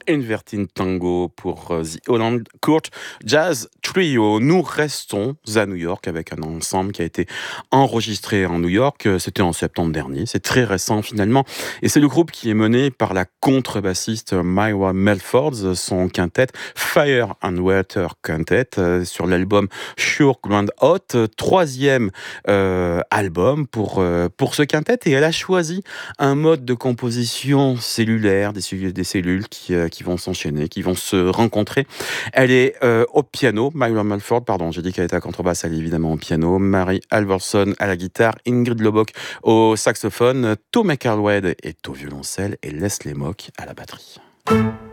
Inverting Tango pour The Holland Court Jazz Trio. Nous restons à New York avec un ensemble qui a été enregistré en New York. C'était en septembre dernier. C'est très récent finalement. Et c'est le groupe qui est mené par la contrebassiste Myra Melford, son quintet Fire and Water Quintet sur l'album Sure Grand Hot, troisième album pour ce quintet. Et elle a choisi un mode de composition cellulaire, des cellules qui vont s'enchaîner, qui vont se rencontrer. Elle est au piano, Myra Melford, pardon, j'ai dit qu'elle était à contrebasse, elle est évidemment au piano, Mary Alverson à la guitare, Ingrid Lobok au saxophone, Tom McAlwed est au violoncelle et Leslie Mock à la batterie.